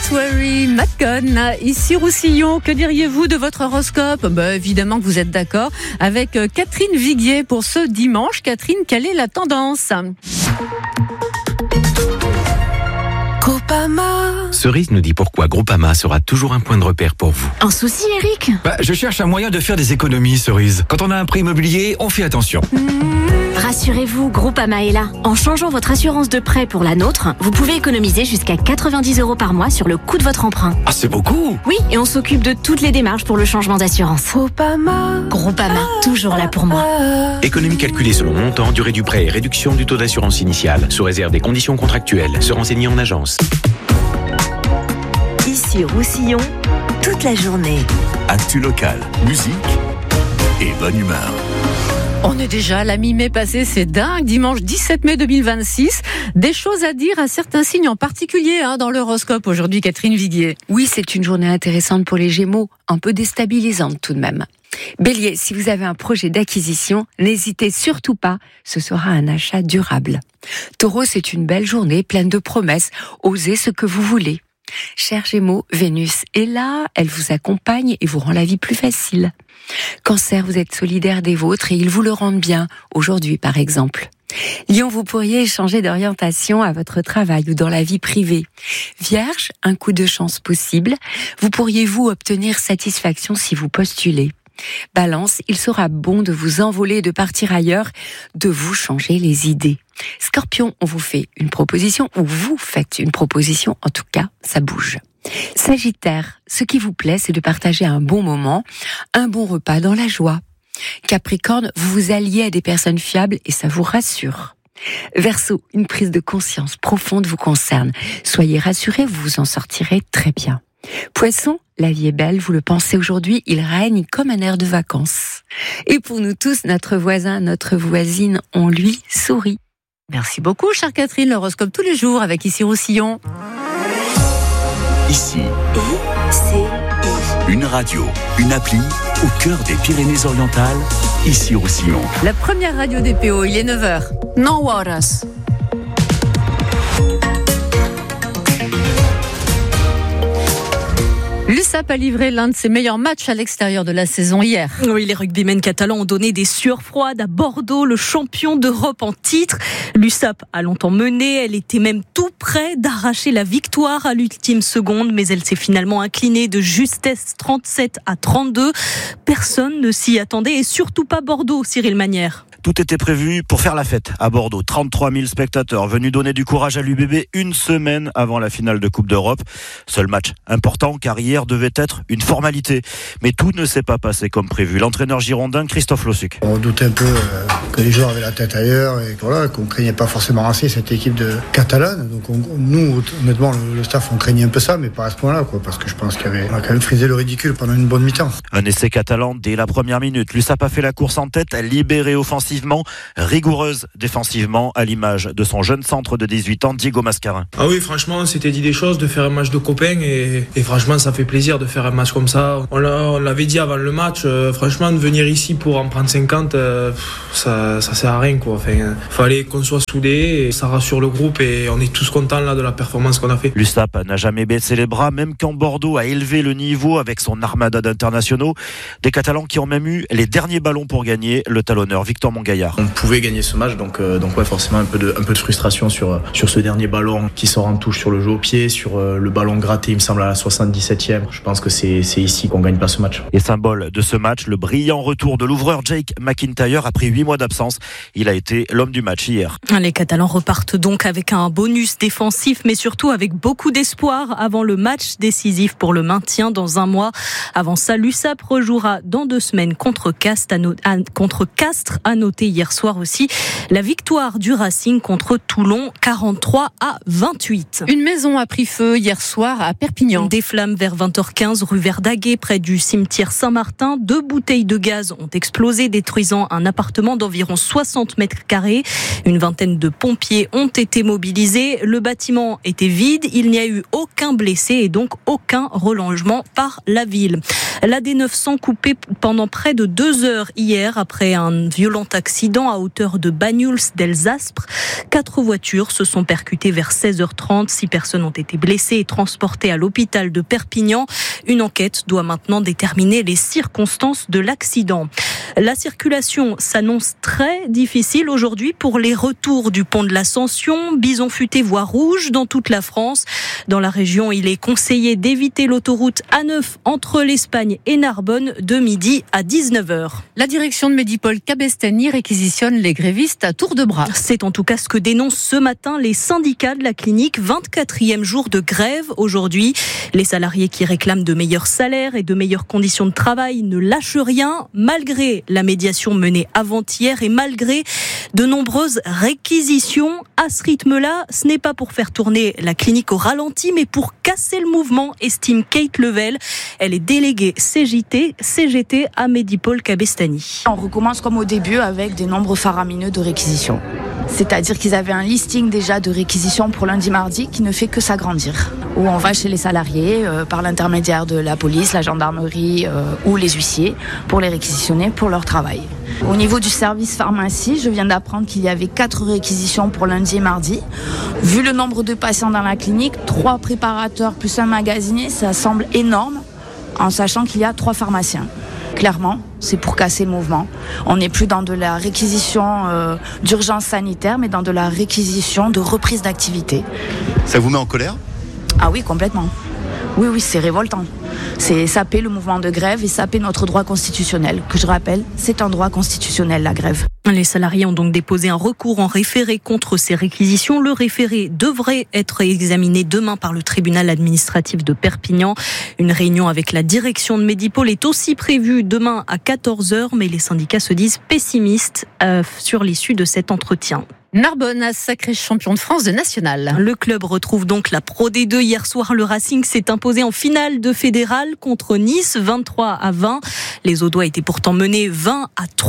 Sanctuary, Macon, ici Roussillon. Que diriez-vous de votre horoscope ? Évidemment que vous êtes d'accord avec Catherine Viguier pour ce dimanche. Catherine, quelle est la tendance ? Groupama. Cerise nous dit pourquoi Groupama sera toujours un point de repère pour vous. Un souci, Eric ? Je cherche un moyen de faire des économies, Cerise. Quand on a un prêt immobilier, on fait attention. Rassurez-vous, Groupama est là. En changeant votre assurance de prêt pour la nôtre, vous pouvez économiser jusqu'à 90 € par mois sur le coût de votre emprunt. Ah, c'est beaucoup! Oui, et on s'occupe de toutes les démarches pour le changement d'assurance. Groupama, toujours là pour moi. Économie calculée selon montant, durée du prêt et réduction du taux d'assurance initiale, sous réserve des conditions contractuelles. Se renseigner en agence. Ici Roussillon, toute la journée. Actu locale, musique et bonne humeur. On est déjà à la mi-mai passée, c'est dingue. Dimanche 17 mai 2026. Des choses à dire à certains signes en particulier dans l'horoscope aujourd'hui, Catherine Viguier. Oui, c'est une journée intéressante pour les Gémeaux, un peu déstabilisante tout de même. Bélier, si vous avez un projet d'acquisition, n'hésitez surtout pas, ce sera un achat durable. Taureau, c'est une belle journée pleine de promesses, osez ce que vous voulez. Cher Gémeaux, Vénus est là, elle vous accompagne et vous rend la vie plus facile. Cancer, vous êtes solidaire des vôtres et ils vous le rendent bien, aujourd'hui par exemple. Lion, vous pourriez changer d'orientation à votre travail ou dans la vie privée. Vierge, un coup de chance possible, vous pourriez obtenir satisfaction si vous postulez. Balance, il sera bon de vous envoler, de partir ailleurs, de vous changer les idées. Scorpion, on vous fait une proposition, ou vous faites une proposition, en tout cas, ça bouge. Sagittaire, ce qui vous plaît, c'est de partager un bon moment, un bon repas dans la joie. Capricorne, vous vous alliez à des personnes fiables et ça vous rassure. Verseau, une prise de conscience profonde vous concerne. Soyez rassurés, vous vous en sortirez très bien. Poisson, la vie est belle, vous le pensez aujourd'hui, il règne comme un air de vacances. Et pour nous tous, notre voisin, notre voisine, on lui sourit. Merci beaucoup, chère Catherine. L'horoscope tous les jours avec Ici Roussillon. Ici, une radio, une appli au cœur des Pyrénées-Orientales. Ici Roussillon. La première radio des PO, il est 9h. No horas. L'USAP a livré l'un de ses meilleurs matchs à l'extérieur de la saison hier. Oui, les rugbymen catalans ont donné des sueurs froides à Bordeaux, le champion d'Europe en titre. L'USAP a longtemps mené, elle était même tout près d'arracher la victoire à l'ultime seconde, mais elle s'est finalement inclinée de justesse 37-32. Personne ne s'y attendait et surtout pas Bordeaux, Cyril Manière. Tout était prévu pour faire la fête à Bordeaux. 33 000 spectateurs venus donner du courage à l'UBB une semaine avant la finale de Coupe d'Europe. Seul match important car hier devait être une formalité. Mais tout ne s'est pas passé comme prévu. L'entraîneur girondin Christophe Lossuc. On doutait un peu que les joueurs avaient la tête ailleurs et qu'on craignait pas forcément assez cette équipe de catalane. Donc nous, honnêtement, le staff, on craignait un peu ça, mais pas à ce point-là, parce que je pense qu'on a quand même frisé le ridicule pendant une bonne mi-temps. Un essai catalan dès la première minute. L'USAP a fait la course en tête, libérée offensivement, rigoureuse défensivement, à l'image de son jeune centre de 18 ans, Diego Mascarin. Ah oui, franchement, on s'était dit des choses, de faire un match de copains et franchement, ça fait plaisir de faire un match comme ça. On l'avait dit avant le match, franchement, de venir ici pour en prendre 50, ça sert à rien, Enfin, fallait qu'on soit soudés et ça rassure le groupe et on est tous contents là de la performance qu'on a fait. L'USAP n'a jamais baissé les bras, même quand Bordeaux a élevé le niveau avec son armada d'internationaux. Des Catalans qui ont même eu les derniers ballons pour gagner, le talonneur Victor Mongaillard. On pouvait gagner ce match, donc ouais, forcément un peu de frustration sur ce dernier ballon qui sort en touche sur le jeu au pied, sur le ballon gratté, il me semble, à la 77e. Je pense que c'est ici qu'on gagne pas ce match. Et symbole de ce match, le brillant retour de l'ouvreur Jake McIntyre après 8 mois d'absence. Il a été l'homme du match hier. Les Catalans repartent donc avec un bonus défensif, mais surtout avec beaucoup d'espoir avant le match décisif pour le maintien dans un mois. Avant ça, l'USAP rejouera dans 2 semaines contre Castres, à noter hier soir aussi la victoire du Racing contre Toulon, 43-28. Une maison a pris feu hier soir à Perpignan. Des flammes vers 20h15. 9h15, rue Verdaguet, près du cimetière Saint-Martin. 2 bouteilles de gaz ont explosé, détruisant un appartement d'environ 60 mètres carrés. Une vingtaine de pompiers ont été mobilisés. Le bâtiment était vide. Il n'y a eu aucun blessé et donc aucun relogement par la ville. La D900 coupée pendant près de 2 heures hier après un violent accident à hauteur de Banyuls-d'Elsaspre. 4 voitures se sont percutées vers 16h30. 6 personnes ont été blessées et transportées à l'hôpital de Perpignan. Une enquête doit maintenant déterminer les circonstances de l'accident. La circulation s'annonce très difficile aujourd'hui pour les retours du pont de l'Ascension. Bison futé voie rouge dans toute la France. Dans la région, il est conseillé d'éviter l'autoroute A9 entre l'Espagne et Narbonne de midi à 19h. La direction de Medipol Cabestany réquisitionne les grévistes à tour de bras. C'est en tout cas ce que dénoncent ce matin les syndicats de la clinique. 24e jour de grève aujourd'hui. Les salariés qui réclament de meilleurs salaires et de meilleures conditions de travail ne lâchent rien, malgré la médiation menée avant-hier et malgré de nombreuses réquisitions. À ce rythme-là, ce n'est pas pour faire tourner la clinique au ralenti, mais pour casser le mouvement, estime Kate Level. Elle est déléguée CGT à Medipol Cabestany. On recommence comme au début avec des nombres faramineux de réquisitions. C'est-à-dire qu'ils avaient un listing déjà de réquisitions pour lundi-mardi qui ne fait que s'agrandir. Où on va chez les salariés par l'intermédiaire de la police, la gendarmerie ou les huissiers pour les réquisitionner pour leur travail. Au niveau du service pharmacie, je viens d'apprendre qu'il y avait 4 réquisitions pour lundi et mardi. Vu le nombre de patients dans la clinique, 3 préparateurs plus un magasinier, ça semble énorme en sachant qu'il y a 3 pharmaciens. Clairement, c'est pour casser le mouvement. On n'est plus dans de la réquisition d'urgence sanitaire, mais dans de la réquisition de reprise d'activité. Ça vous met en colère ? Ah oui, complètement. Oui, c'est révoltant. C'est saper le mouvement de grève et saper notre droit constitutionnel, que je rappelle, c'est un droit constitutionnel, la grève. Les salariés ont donc déposé un recours en référé contre ces réquisitions. Le référé devrait être examiné demain par le tribunal administratif de Perpignan. Une réunion avec la direction de Medipol est aussi prévue demain à 14h, mais les syndicats se disent pessimistes sur l'issue de cet entretien. Narbonne a sacré champion de France de national. Le club retrouve donc la Pro D2. Hier soir, le Racing s'est imposé en finale de fédéral contre Nice, 23-20. Les Audois étaient pourtant menés 20-3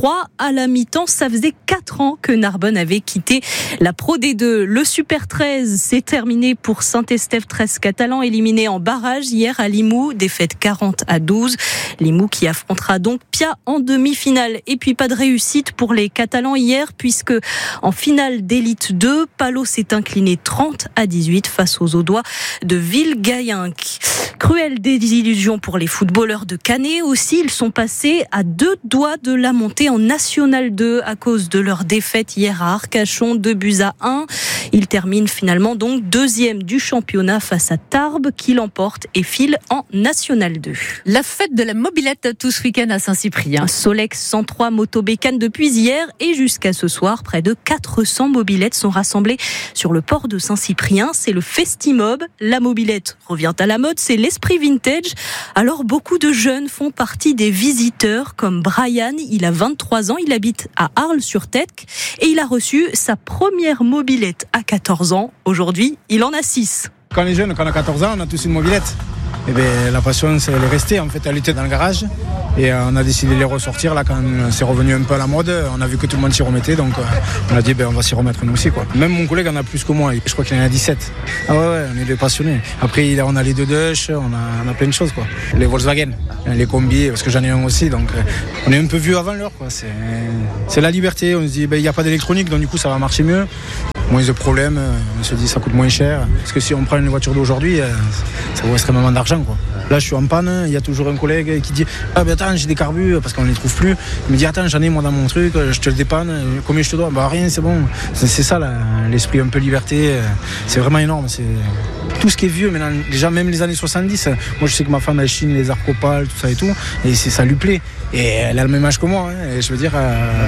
à la mi-temps. Ça faisait 4 ans que Narbonne avait quitté la Pro D2. Le Super 13 s'est terminé pour Saint-Estèphe 13 Catalan, éliminé en barrage hier à Limoux, défaite 40-12. Limoux qui affrontera donc Pia en demi-finale. Et puis pas de réussite pour les Catalans hier, puisque en finale d'élite 2, Palo s'est incliné 30-18 face aux Audois de Villegayenc. Cruelle désillusion pour les footballeurs de Canet aussi. Ils sont passés à 2 doigts de la montée en National 2 à cause de leur défaite hier à Arcachon, 2-1. Ils terminent finalement donc 2e du championnat face à Tarbes qui l'emporte et file en National 2. La fête de la mobilette tout ce week-end à Saint-Cyprien. Solex 103 motobécanes depuis hier et jusqu'à ce soir, près de 400 mobilettes sont rassemblées sur le port de Saint-Cyprien. C'est le Festimob. La mobilette revient à la mode, c'est l'esprit vintage. Alors beaucoup de jeunes font partie des visiteurs comme Brian. Il a 23 ans, il habite à Arles-sur-Tech et il a reçu sa première mobilette à 14 ans. Aujourd'hui, il en a 6. Quand on est jeune, quand on a 14 ans, on a tous une mobilette. Et bien, la passion, elle est restée. En fait, elle était dans le garage. Et on a décidé de les ressortir là quand c'est revenu un peu à la mode. On a vu que tout le monde s'y remettait. Donc on a dit, on va s'y remettre nous aussi, quoi. Même mon collègue en a plus que moi. Je crois qu'il en a 17. Ah ouais, on est des passionnés. Après, on a les 2 Dutch, on a plein de choses, quoi. Les Volkswagen, les combis, parce que j'en ai un aussi. Donc on est un peu vieux avant l'heure, quoi. C'est la liberté. On se dit, il n'y a pas d'électronique, donc du coup, ça va marcher mieux. Moins de problèmes, on se dit ça coûte moins cher. Parce que si on prend une voiture d'aujourd'hui, ça vaut extrêmement d'argent, quoi. Là, je suis en panne, il y a toujours un collègue qui dit « Ah ben attends, j'ai des carbus, parce qu'on ne les trouve plus. » Il me dit « Attends, j'en ai moi dans mon truc, je te le dépanne, combien je te dois ?» Bah rien, c'est bon. C'est ça, là, l'esprit un peu liberté, c'est vraiment énorme. C'est tout ce qui est vieux, maintenant, déjà même les années 70. Moi, je sais que ma femme, elle chine les arcopales, tout ça et tout, et ça lui plaît. Et elle a le même âge que moi, hein, et je veux dire,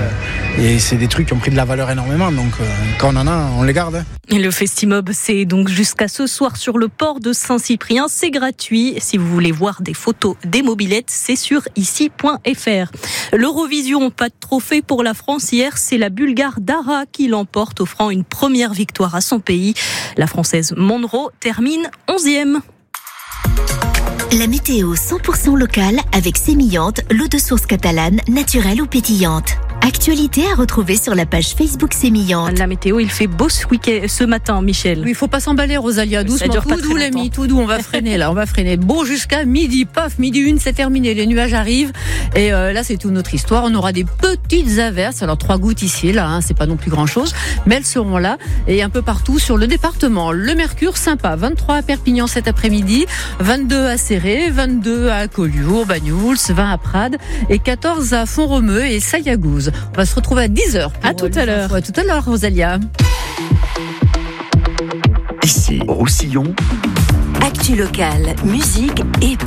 et c'est des trucs qui ont pris de la valeur énormément, donc quand on en a, on les garde. Hein. Et le Festimob, c'est donc jusqu'à ce soir sur le port de Saint-Cyprien, c'est gratuit. Si vous voulez voir des photos des mobilettes, c'est sur ici.fr. L'Eurovision, pas de trophée pour la France hier, c'est la Bulgare Dara qui l'emporte, offrant une première victoire à son pays. La Française Monroe termine 11e. La météo 100% locale avec Sémillante, l'eau de source catalane, naturelle ou pétillante. Actualité à retrouver sur la page Facebook Sémillante. La météo, il fait beau ce matin, Michel. Oui, il faut pas s'emballer, Rosalia. Doucement, tout doux, l'ami, tout doux. On va freiner, là. On va freiner. Bon, jusqu'à midi. Paf, midi 1, c'est terminé. Les nuages arrivent. Et là, c'est toute notre histoire. On aura des petites averses. Alors, 3 gouttes ici, là. C'est pas non plus grand chose. Mais elles seront là. Et un peu partout sur le département. Le mercure, sympa. 23 à Perpignan cet après-midi. 22 à Céré. 22 à Collioure, Banyuls. 20 à Prades. Et 14 à Font-Romeu et Sayagouz. On va se retrouver à 10h. À tout à l'heure. À tout à l'heure, Rosalia. Ici, Roussillon. Actu locale, musique et